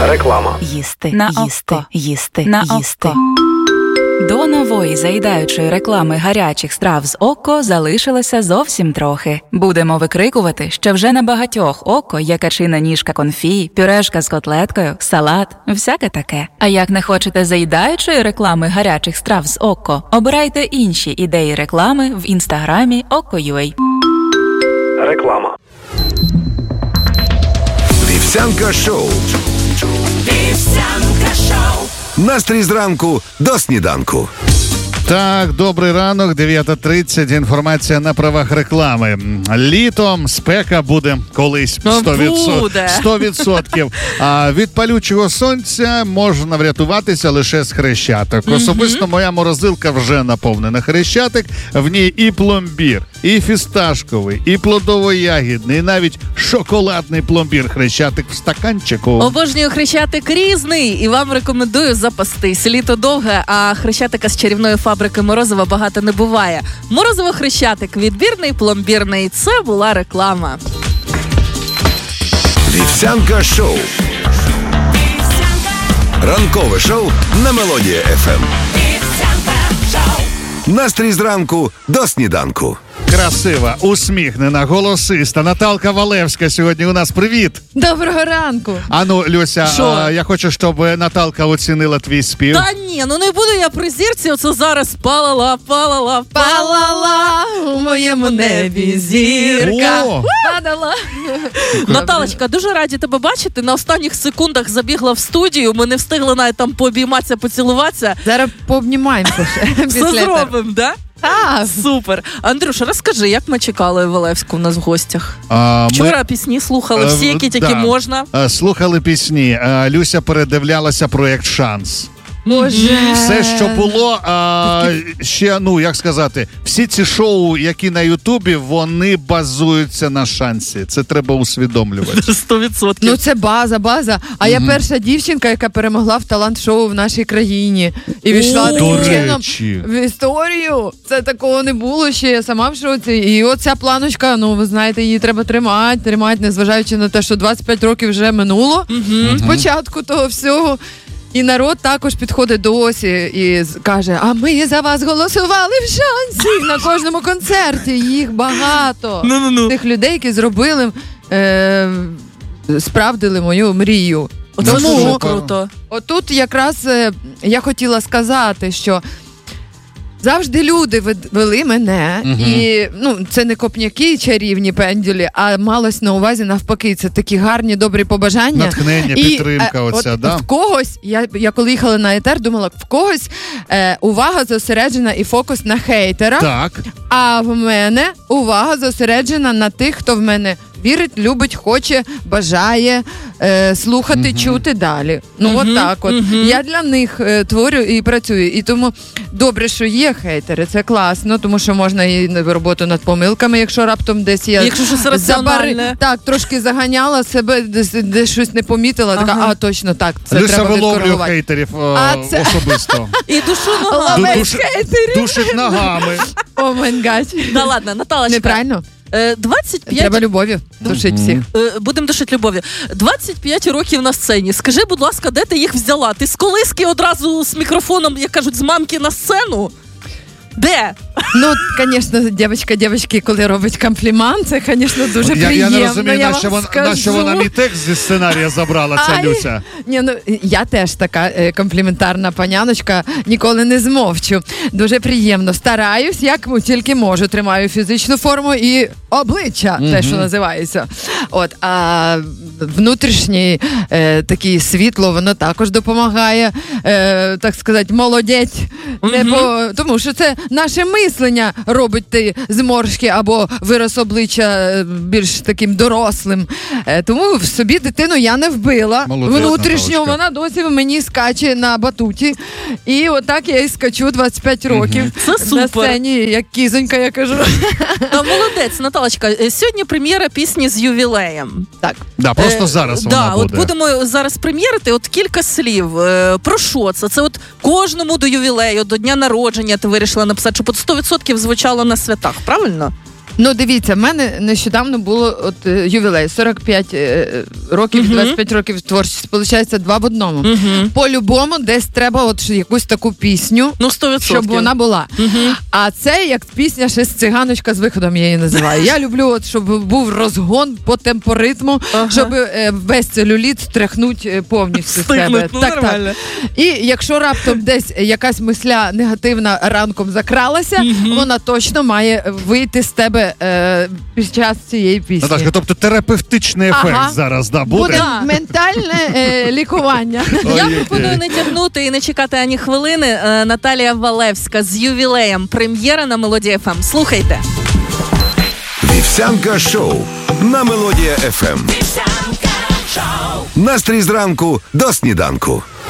Реклама. Їсти на око. До нової заїдаючої реклами гарячих страв з око залишилося зовсім трохи. Будемо викрикувати, що вже на багатьох око є качина ніжка конфі, пюрешка з котлеткою, салат, всяке таке. А як не хочете заїдаючої реклами гарячих страв з око, обирайте інші ідеї реклами в інстаграмі Око.ua. Реклама. Вівсянка шоу. Вівсянка шоу. Настрій зранку до сніданку. Так, добрий ранок, 9:30, інформація на правах реклами. Літом спека буде колись 100%. А від палючого сонця можна врятуватися лише з Хрещатик. Особисто моя морозилка вже наповнена Хрещатик. В ній і пломбір, і фісташковий, і плодово-ягідний, і навіть шоколадний пломбір Хрещатик в стаканчику. Обожнюю Хрещатик різний і вам рекомендую запастись. Літо довге, а Хрещатика з чарівної фабрики морозива багато не буває. Морозиво Хрещатик, відбірний, пломбірний. Це була реклама. Вівсянка шоу. Ранкове шоу на Мелодія ФМ. Настрій зранку до сніданку. Красива, усміхнена, голосиста Наталка Валевська сьогодні у нас. Привіт! Доброго ранку! Ану, Люся, я хочу, щоб Наталка оцінила твій спів. Та ні, ну не буду я при зірці, оце зараз палала у моєму небі зірка. Падала. Наталочка, дуже раді тебе бачити. На останніх секундах забігла в студію, ми не встигли навіть там пообійматися, поцілуватися. Зараз пообнімаємося ще. Все зробимо, да? Так. Супер. Андрюша, розкажи, як ми чекали Валевську у нас в гостях? Вчора пісні слухали, всі, які тільки можна. Слухали пісні. Люся передивлялася проєкт «Шанс». Боже. Все, що було, ще, як сказати, всі ці шоу, які на Ютубі, вони базуються на «Шансі». Це треба усвідомлювати. 100%. Ну це база. А я перша дівчинка, яка перемогла в талант-шоу в нашій країні. І війшла таким чином в історію. Це такого не було ще, я сама в шоці. І оця планочка, ви знаєте, її треба тримати, незважаючи на те, що 25 років вже минуло з початку того всього. І народ також підходить до Осі і каже, а ми за вас голосували в «Шансі» на кожному концерті. Їх багато. Тих людей, які зробили, справдили мою мрію. Це дуже круто. Отут якраз я хотіла сказати, що завжди люди вели мене, і це не копняки чарівні пендюлі, а малось на увазі навпаки. Це такі гарні, добрі побажання. Натхнення, підтримка оця, да? В когось, я коли їхала на етер, думала, в когось увага зосереджена і фокус на хейтера, так. А в мене увага зосереджена на тих, хто в мене вірить, любить, хоче, бажає слухати, чути далі. От так от. Я для них творю і працюю. І тому добре, що є хейтери, це класно, тому що можна і роботу над помилками, якщо раптом десь я якщо щось раціональне. Так, трошки заганяла себе, десь щось не помітила, така, точно так, це Люся треба виловлює відкоригувати. хейтерів особисто. І душу ногами. Душить ногами. О май гад. Да ладно, Наталочка. Неправильно? 25... Треба любов'ю душить всіх. Будемо душити любов'ю. 25 років на сцені. Скажи, будь ласка, де ти їх взяла? Ти з колиски одразу з мікрофоном, як кажуть, з мамки на сцену? Де? Звісно, дівчатки, коли робить комплімент, це, звісно, дуже приємно. Я не розумію, на що вона мій текст зі сценарія забрала, ця Люся. Я теж така компліментарна паняночка, ніколи не змовчу. Дуже приємно. Стараюсь, як тільки можу. Тримаю фізичну форму і обличчя, те, що називається. А внутрішнє таке світло, воно також допомагає, так сказати, молодець. Тому що це наше мислення робить ти зморшки або вираз обличчя більш таким дорослим. Тому в собі дитину я не вбила. Внутрішньо вона досі в мені скаче на батуті. І отак я і скачу 25 років. Це супер. На сцені, як кізонька, я кажу. Молодець, Наталочка. Сьогодні прем'єра пісні з ювілеєм. Так. Да, просто зараз вона буде. Будемо зараз прем'єрити. Кілька слів. Про що це? Це кожному до ювілею, до дня народження ти вирішила написати, щоб 100% звучало на святах, правильно? Ну, дивіться, в мене нещодавно було ювілей, 45 років, 25 років творчості, виходить, 2 в одному. По-любому десь треба якусь таку пісню, 100%. щоб вона була. А це як пісня ще з циганочка з виходом, я її називаю. Я люблю, щоб був розгон по темпоритму, щоб весь целюліт стряхнути повністю з себе. Так. І якщо раптом десь якась мисля негативна ранком закралася, вона точно має вийти з тебе під час цієї пісні. Наташка, тобто терапевтичний ефект зараз буде? Буде ментальне лікування. Я пропоную не тягнути і не чекати ані хвилини. Наталія Валевська з ювілеєм. Прем'єра на Мелодії ФМ. Слухайте. Вівсянка шоу на Мелодія ФМ. Настрій зранку до сніданку.